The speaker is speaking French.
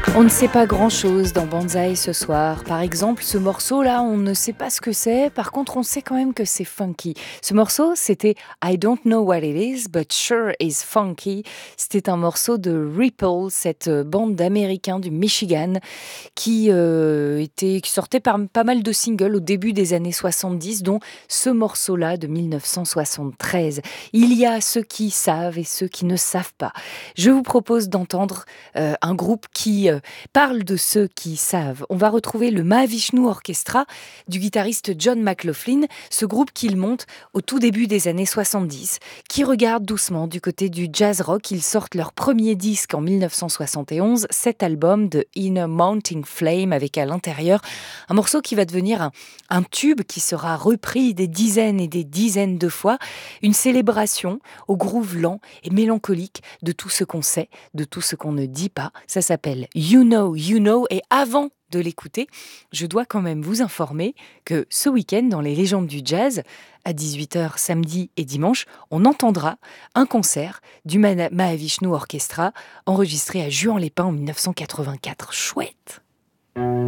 On ne sait pas grand-chose dans Banzai ce soir. Par exemple, ce morceau-là, on ne sait pas ce que c'est. Par contre, on sait quand même que c'est funky. Ce morceau, c'était I Don't Know What It Is, But Sure Is Funky. C'était un morceau de Ripple, cette bande d'Américains du Michigan qui sortait pas mal de singles au début des années 70, dont ce morceau-là de 1973. Il y a ceux qui savent et ceux qui ne savent pas. Je vous propose d'entendre un groupe qui parle de ceux qui savent. On va retrouver le Mahavishnu Orchestra du guitariste John McLaughlin, ce groupe qu'il monte au tout début des années 70, qui regarde doucement du côté du jazz rock. Ils sortent leur premier disque en 1971, cet album de Inner Mounting Flame, avec à l'intérieur un morceau qui va devenir un tube qui sera repris des dizaines et des dizaines de fois, une célébration au groove lent et mélancolique de tout ce qu'on sait, de tout ce qu'on ne dit pas. Ça s'appelle You Know, You Know. Et avant de l'écouter, je dois quand même vous informer que ce week-end, dans les légendes du jazz, à 18h samedi et dimanche, on entendra un concert du Mahavishnu Orchestra enregistré à Juan-les-Pins en 1984. Chouette!